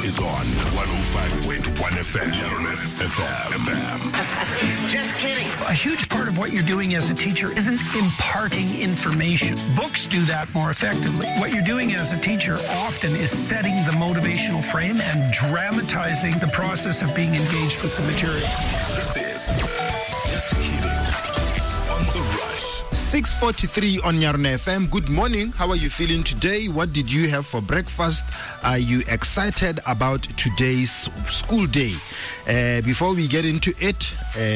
is on 105.1 FM. Just kidding. A huge part of what you're doing as a teacher isn't imparting information. Books do that more effectively. What you're doing as a teacher often is setting the motivational frame and dramatizing the process of being engaged with the material. This is Just Kidding on The Rush. 6:43 on Yarn FM. Good morning. How are you feeling today? What did you have for breakfast? Are you excited about today's school day? Before we get into it,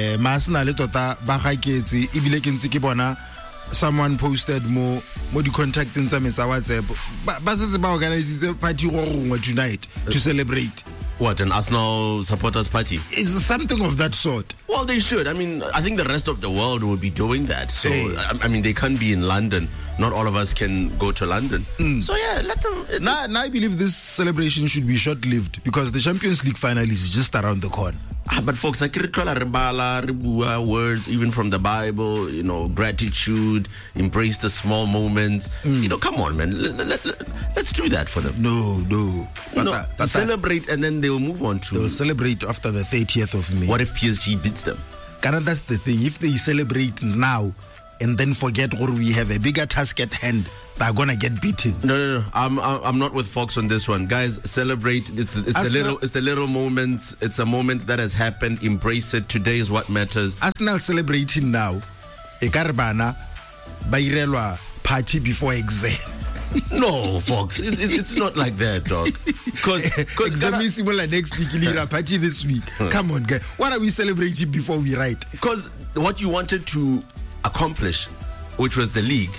someone posted more the contact in some WhatsApp. But organize a party tonight to celebrate. What, an Arsenal supporters party? Is something of that sort. Well, they should. I mean, I think the rest of the world will be doing that. So, I mean, they can't be in London. Not all of us can go to London. So, yeah, let them... Now, I believe this celebration should be short-lived because the Champions League final is just around the corner. But folks, I can recall words even from the Bible, gratitude, embrace the small moments. Come on, man. Let's do that for them. No. But celebrate and then they will move on to... They'll celebrate after the 30th of May. What if PSG beats them? That's the thing. If they celebrate now and then forget or we have a bigger task at hand, they're gonna get beaten. No. I'm not with Fox on this one, guys. Celebrate. It's the little moments. It's a moment that has happened. Embrace it. Today is what matters. Arsenal celebrating now. Ekarabana, bairelwa party before exam. No, Fox. It's not like that, dog. Because exam is similar next week. Party this week. Come on, guys. What are we celebrating before we write? Because what you wanted to accomplish, which was the league,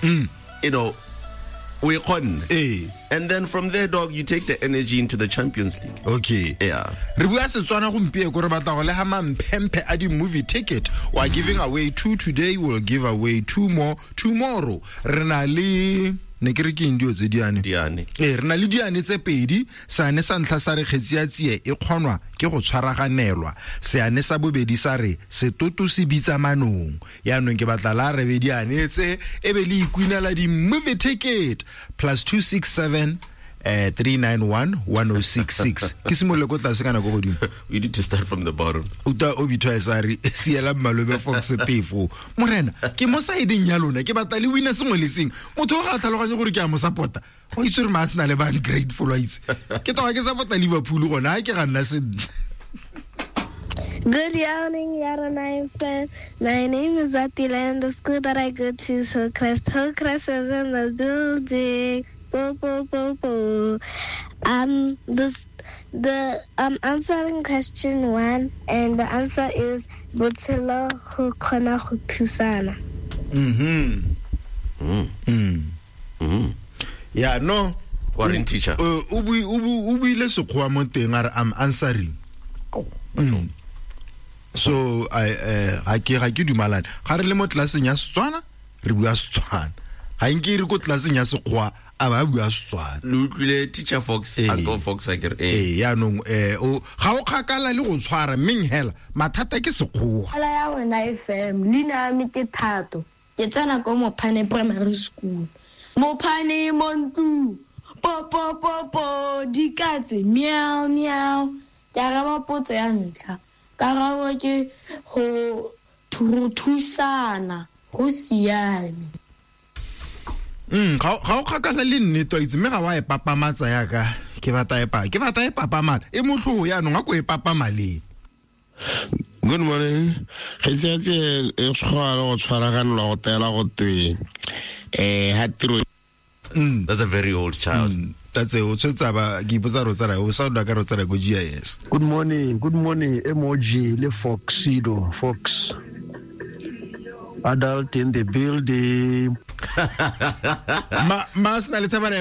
we won. And then from there, dog, you take the energy into the Champions League. Okay. Yeah. Movie ticket. We're giving away 2 today. We'll give away 2 more tomorrow. Renali. Diane. Rena le diane tse pedi sane sa ntlha sa re kgetsia tsie e kgonwa ke go tshwaraganelwa seane sa bobedi sa re setoto se bitsa manong ya nong ke batla la re be diane tse e be le ikwinela di movie ticket +267 391-1066. We need to start from the bottom. Uta obitwa esari siela malobe Fox tefo. Morena, ke mo saiding ya lona ke batla le wina sengwe le seng. Motho ga tlhaloganya gore ke a mo supporta. O itse re Arsenal le ba grateful wise. Ke toga ke supporta Liverpool gona ha ke ga nna se. Good morning, Yarana FM. My name is Atila and the school that I go to is Hillcrest. Hillcrest is in the building. I'm answering question 1, and the answer is Botshelo go kgona go thusana. Yeah, no. Foreign teacher. Ubi le sekgoa mo teng are I'm answering. So I ke dumalane. Ga re le mo tlaseng ya Setswana re bua Setswana. Ha nke re go tlaseng ya sekgoa aba bua Setswana. Lutlile teacher Fox Uncle Fox akere ya nong o ga o khakala le go tshwara meng hela mathata ke sekgoa. Ala ya wena FM lina mi ke Thato ke tsena ko Mophane Primary School. Mophane Montu po dikatse meow meow ya ga mapotso ya ntlha ka ga ke go thusana go siame. Ga o khakala le nnete itse me ga wa e papamatsa ya ka ke bata e papamala e motlho ya no ga go e papamale. Good morning. Khetsetse e tshwara go tshwaragana lo tela go twe hatro. That's a very old child. That's a ba gipotsa rotsara o sound ka rotsara go GIS. Good morning emoji le Fox adult in the building. Masna le tabana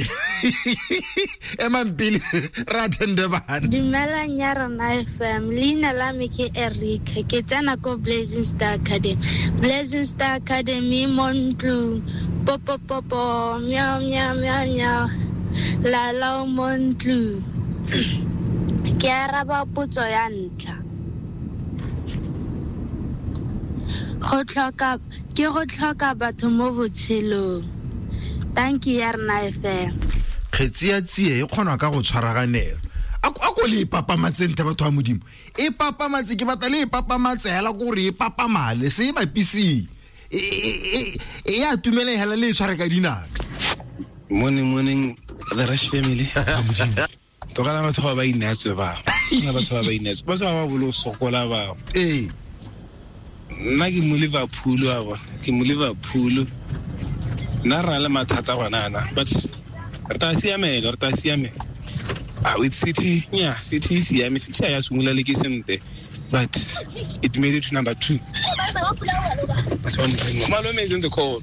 emampili ratende bana. Dumela Yarana FM. Lina la me ke Eric ke tsena ko Blazing Star Academy. Blazing Star Academy Montlu. Popo meow meow meow meow. La Montlu. Ke araba potso ya ntlha. Go tlhoka batho mo botshelong. Thank you Yarana FM. Khetsia tsie e kgona ka go tshwaraganela. A o le papamatseng te batho ba modimo e papamatse ke batla le e papamatsela gore e papamale se ba pisi e ya tumela hela le tshware ka dinaka. Morning the Rush family. Tokala batho ba inatswe ba batho ba inatswe ba ba bolo sokola ba nna ke mo Liverpool wa bona ke mo Liverpool na rala mathata gwanana but re ta siame with City City siame City ya sungula le ke sente but it made it to number 2. That's one thing. Malome is in the call.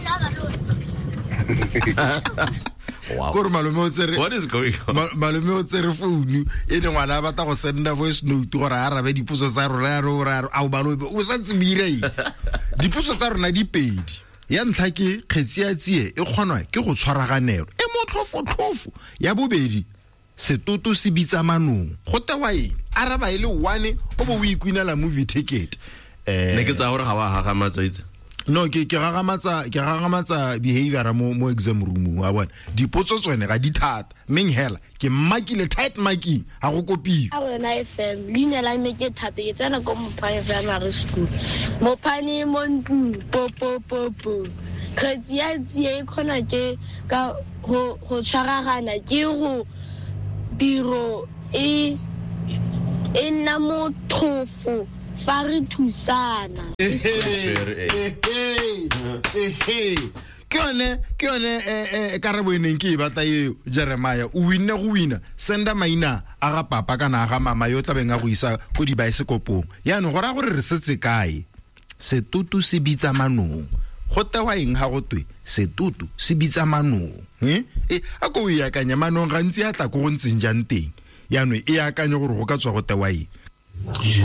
Wow. What is going on? Malome o tsere phone e ne ngwana ba ta go senda voice note gore a arabe dipuso tsa rona a balobe o sa tsibirei dipuso tsa rona di pedi ya ntlha ke kgetsi e kgonwa ke go tshwaraganelo e motlhofo ya bobedi setoto se bitsa manong go tewa eng araba ile 1 o bo o ikwinela movie ticket ne ke tsa gore ga wa hagamatsa itse no ke ragamatsa behavior mo exam room wa bona dipotso tsone ga di thata meng hela ke makile tight marking ha go kopiwa Awena FM lina la me ke thata ke tsena ko Mophane Primary School Mophane Montlu po kgetsi ya tsie khona ke ka go tshwaragana ke go tiro e nna motlhofo fa re thusana ke yone karabo eneng ke e batla eo Jeremiah o winne go wina senda maina a ga papa kana ga mama yo tlabeng a go isa go di baesekopong yaanong go ra gore re setse kae setutu se bitsa manong go tewa eng ga go twe setutu se bitsa manong a go e akanya manong gantsi a tla go ntseng jang teng yaanong e akanya gore go ka tswa go tewa eng